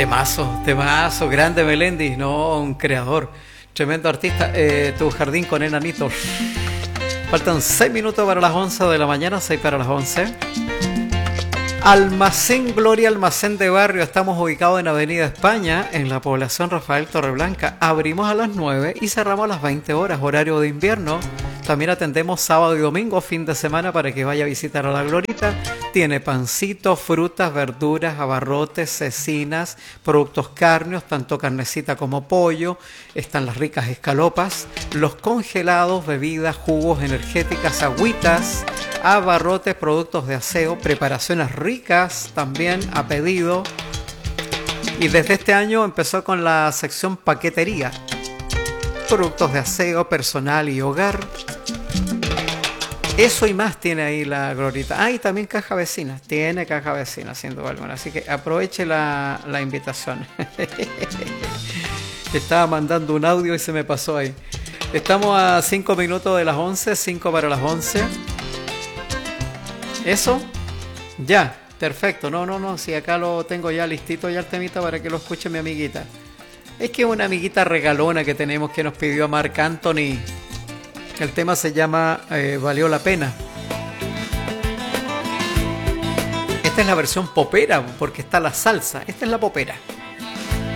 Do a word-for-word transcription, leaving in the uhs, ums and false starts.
Temazo, temazo, grande Melendi, no, un creador, tremendo artista. Eh, tu jardín con enanitos. Faltan seis minutos para las once de la mañana, seis para las once. Almacén Gloria, almacén de barrio. Estamos ubicados en Avenida España, en la población Rafael Torreblanca. Abrimos a las nueve y cerramos a las veinte horas, horario de invierno. También atendemos sábado y domingo, fin de semana, para que vaya a visitar a la Glorita. Tiene pancitos, frutas, verduras, abarrotes, cecinas, productos cárneos, tanto carnecita como pollo. Están las ricas escalopas, los congelados, bebidas, jugos energéticas, agüitas, abarrotes, productos de aseo, preparaciones ricas también a pedido. Y desde este año empezó con la sección paquetería. Productos de aseo, personal y hogar. Eso y más tiene ahí la Glorita. Ah, y también caja vecina. Tiene caja vecina, sin duda alguna. Así que aproveche la, la invitación. Estaba mandando un audio y se me pasó ahí. Estamos a cinco minutos de las once. cinco para las once. ¿Eso? Ya, perfecto. No, no, no. Si acá lo tengo ya listito ya el temita para que lo escuche mi amiguita. Es que es una amiguita regalona que tenemos que nos pidió a Marc Anthony. El tema se llama eh, Valió la Pena. Esta es la versión popera, porque está la salsa. Esta es la popera.